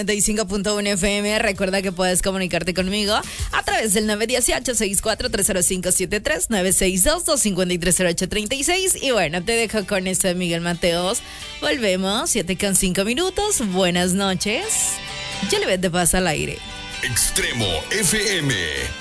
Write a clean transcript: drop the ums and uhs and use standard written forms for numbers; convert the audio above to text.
95.1 FM. Recuerda que puedes comunicarte conmigo a través del 918-6430573, 962-2530836. Y bueno, te dejo con esto de Miguel Mateos. Volvemos, 7:05. Buenas noches. Ya le ves de paz al aire. Extremo FM.